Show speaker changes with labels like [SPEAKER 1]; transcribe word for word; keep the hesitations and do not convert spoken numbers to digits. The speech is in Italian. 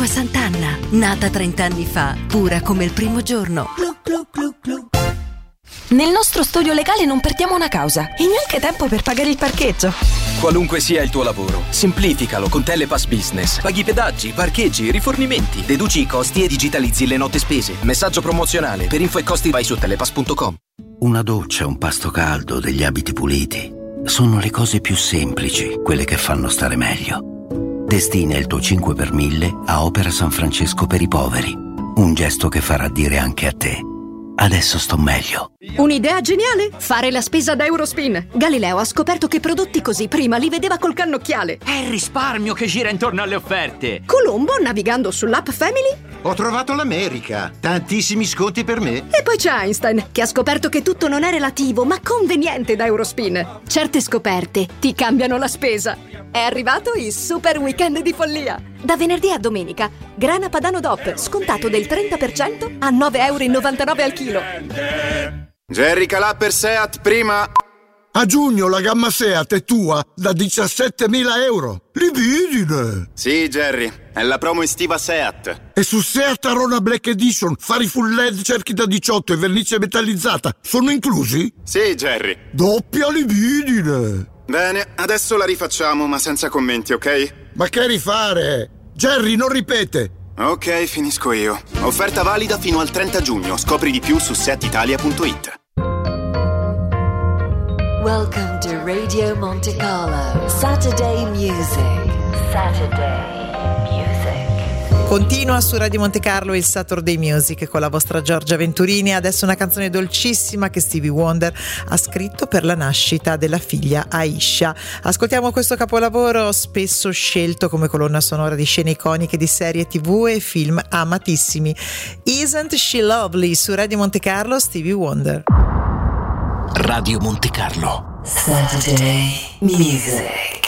[SPEAKER 1] Acqua Sant'Anna, nata trent'anni fa, pura come il primo giorno. Glu, glu, glu, glu.
[SPEAKER 2] Nel nostro studio legale non perdiamo una causa e neanche tempo per pagare il parcheggio.
[SPEAKER 3] Qualunque sia il tuo lavoro, semplificalo con Telepass Business. Paghi pedaggi, parcheggi, rifornimenti, deduci i costi e digitalizzi le note spese. Messaggio promozionale. Per info e costi vai su telepass punto com.
[SPEAKER 4] Una doccia, un pasto caldo, degli abiti puliti. Sono le cose più semplici, quelle che fanno stare meglio. Destina il tuo cinque per mille a Opera San Francesco per i poveri. Un gesto che farà dire anche a te: adesso sto meglio.
[SPEAKER 5] Un'idea geniale? Fare la spesa da Eurospin. Galileo ha scoperto che prodotti così prima li vedeva col cannocchiale.
[SPEAKER 6] È il risparmio che gira intorno alle offerte.
[SPEAKER 5] Colombo, navigando sull'app Family,
[SPEAKER 7] ho trovato l'America. Tantissimi sconti per me.
[SPEAKER 5] E poi c'è Einstein, che ha scoperto che tutto non è relativo, ma conveniente da Eurospin. Certe scoperte ti cambiano la spesa. È arrivato il super weekend di follia. Da venerdì a domenica, grana padano D O P scontato del trenta per cento a nove virgola novantanove euro al chilo.
[SPEAKER 8] Jerry Calà per Seat prima.
[SPEAKER 9] A giugno la gamma Seat è tua da diciassettemila euro. Libidine!
[SPEAKER 8] Sì, Jerry, è la promo estiva Seat.
[SPEAKER 9] E su Seat Arona Black Edition, fari full L E D, cerchi da diciotto e vernice metallizzata sono inclusi?
[SPEAKER 8] Sì, Jerry.
[SPEAKER 9] Doppia libidine!
[SPEAKER 8] Bene, adesso la rifacciamo, ma senza commenti, ok?
[SPEAKER 9] Ma che rifare? Jerry, non ripete!
[SPEAKER 8] Ok, finisco io. Offerta valida fino al trenta giugno. Scopri di più su seat italia punto it.
[SPEAKER 1] Welcome to Radio Monte Carlo. Saturday Music. Saturday Music.
[SPEAKER 10] Continua su Radio Monte Carlo il Saturday Music con la vostra Giorgia Venturini. Adesso una canzone dolcissima che Stevie Wonder ha scritto per la nascita della figlia Aisha. Ascoltiamo questo capolavoro, spesso scelto come colonna sonora di scene iconiche di serie tv e film amatissimi. Isn't She Lovely su Radio Monte Carlo, Stevie Wonder.
[SPEAKER 4] Radio Monte Carlo.
[SPEAKER 1] Saturday Music.